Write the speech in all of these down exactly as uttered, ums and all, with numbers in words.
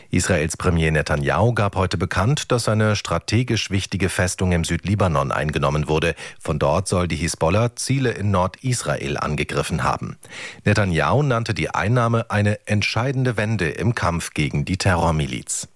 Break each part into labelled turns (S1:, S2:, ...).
S1: Israels Premier Netanyahu gab heute bekannt, dass eine strategisch wichtige Festung im Südlibanon eingenommen wurde. Von dort soll die Hisbollah Ziele in Nordisrael angegriffen haben. Netanyahu nannte die Einnahme eine entscheidende Wende im Kampf gegen die Terrormiliz.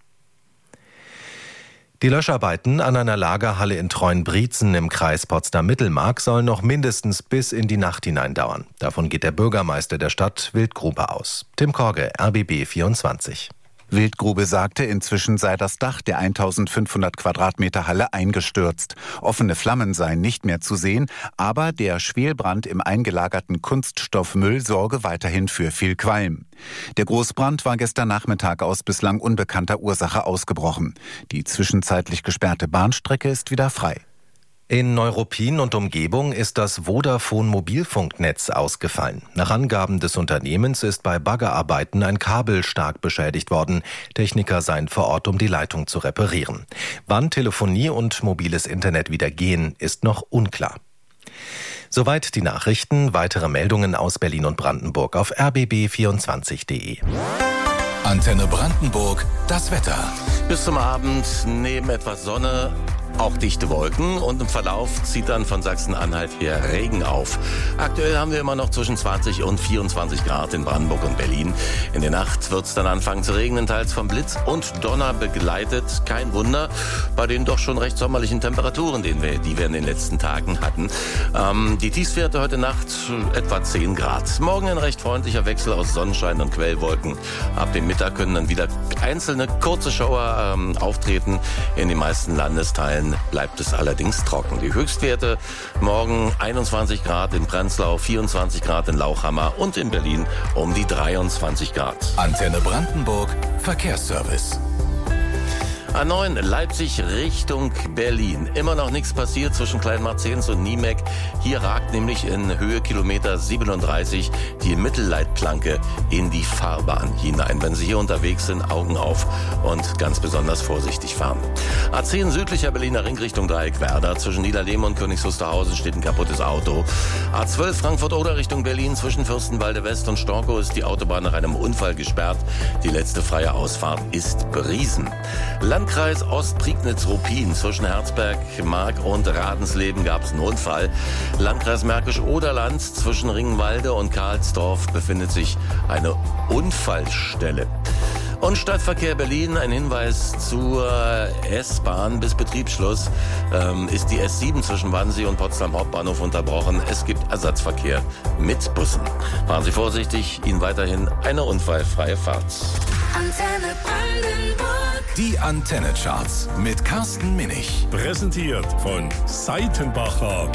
S1: Die Löscharbeiten an einer Lagerhalle in Treuenbrietzen im Kreis Potsdam-Mittelmark sollen noch mindestens bis in die Nacht hinein dauern. Davon geht der Bürgermeister der Stadt Wildgrube aus. Tim Korge, R B B vierundzwanzig.
S2: Wildgrube sagte, inzwischen sei das Dach der eintausendfünfhundert Quadratmeter Halle eingestürzt. Offene Flammen seien nicht mehr zu sehen, aber der Schwelbrand im eingelagerten Kunststoffmüll sorge weiterhin für viel Qualm. Der Großbrand war gestern Nachmittag aus bislang unbekannter Ursache ausgebrochen. Die zwischenzeitlich gesperrte Bahnstrecke ist wieder frei.
S1: In Neuruppin und Umgebung ist das Vodafone-Mobilfunknetz ausgefallen. Nach Angaben des Unternehmens ist bei Baggerarbeiten ein Kabel stark beschädigt worden. Techniker seien vor Ort, um die Leitung zu reparieren. Wann Telefonie und mobiles Internet wieder gehen, ist noch unklar. Soweit die Nachrichten. Weitere Meldungen aus Berlin und Brandenburg auf r b b vierundzwanzig punkt de.
S3: Antenne Brandenburg, das Wetter.
S4: Bis zum Abend neben etwas Sonne auch dichte Wolken und im Verlauf zieht dann von Sachsen-Anhalt her Regen auf. Aktuell haben wir immer noch zwischen zwanzig und vierundzwanzig Grad in Brandenburg und Berlin. In der Nacht wird es dann anfangen zu regnen, teils vom Blitz und Donner begleitet. Kein Wunder bei den doch schon recht sommerlichen Temperaturen, die wir, die wir in den letzten Tagen hatten. Ähm, die Tiefstwerte heute Nacht etwa zehn Grad. Morgen ein recht freundlicher Wechsel aus Sonnenschein und Quellwolken. Ab dem Mittag können dann wieder einzelne kurze Schauer ähm, auftreten. In den meisten Landesteilen bleibt es allerdings trocken. Die Höchstwerte morgen einundzwanzig Grad in Prenzlau, vierundzwanzig Grad in Lauchhammer und in Berlin um die dreiundzwanzig Grad.
S3: Antenne Brandenburg, Verkehrsservice.
S4: A neun Leipzig Richtung Berlin. Immer noch nichts passiert zwischen Kleinmarzens und Niemek. Hier ragt nämlich in Höhe Kilometer siebenunddreißig die Mittelleitplanke in die Fahrbahn hinein. Wenn Sie hier unterwegs sind, Augen auf und ganz besonders vorsichtig fahren. A zehn südlicher Berliner Ring Richtung Dreieckwerder. Zwischen Niederlehme und Königs Wusterhausen steht ein kaputtes Auto. A zwölf Frankfurt-Oder Richtung Berlin. Zwischen Fürstenwalde West und Storkow ist die Autobahn nach einem Unfall gesperrt. Die letzte freie Ausfahrt ist Briesen. Landkreis Ostprignitz-Ruppin zwischen Herzberg, Mark und Radensleben gab es einen Unfall. Landkreis Märkisch-Oderland zwischen Ringwalde und Karlsdorf befindet sich eine Unfallstelle. Und Stadtverkehr Berlin, ein Hinweis zur S-Bahn. Bis Betriebsschluss ähm, ist die S sieben zwischen Wannsee und Potsdam Hauptbahnhof unterbrochen. Es gibt Ersatzverkehr mit Bussen. Fahren Sie vorsichtig, Ihnen weiterhin eine unfallfreie Fahrt.
S3: Antenne Brandenburg. Die Antenne-Charts mit Carsten Minich.
S5: Präsentiert von Seitenbacher.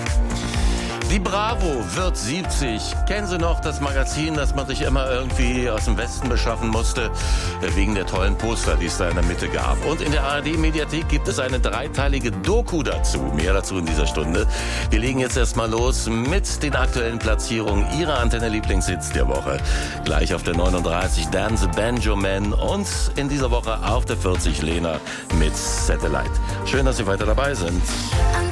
S4: Die Bravo wird siebzig. Kennen Sie noch das Magazin, das man sich immer irgendwie aus dem Westen beschaffen musste, wegen der tollen Poster, die es da in der Mitte gab. Und in der A R D-Mediathek gibt es eine dreiteilige Doku dazu. Mehr dazu in dieser Stunde. Wir legen jetzt erstmal los mit den aktuellen Platzierungen Ihrer Antenne-Lieblingshits der Woche. Gleich auf der neununddreißig Dan the Banjo Man und in dieser Woche auf der vierzig Lena mit Satellite. Schön, dass Sie weiter dabei sind.